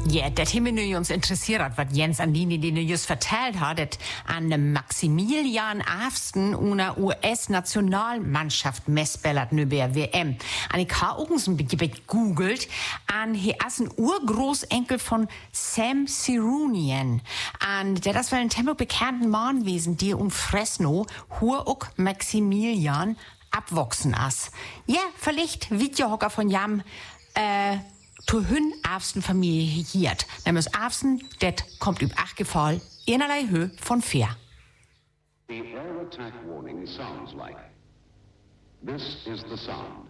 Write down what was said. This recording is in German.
Ja, das haben wir uns interessiert, was Jens Andini den just vertellt hat, dass an Maximilian Afsten einer US-Nationalmannschaft messbellert nöber WM. An ich habe auch so ein bisschen googelt, an hier ist ein Urgroßenkel von Sam Sirunian. An der das war ein tempo bekannten Mann gewesen, der um Fresno, hur auch Maximilian abwachsen ist. Ja, vielleicht Videohocker von Jam, zu hun Afsten Familie hiert. Nämlich Afsten, det kommt üb Achgefall, einerlei Höhe von Fair. The air attack warning sounds like. This is the sound.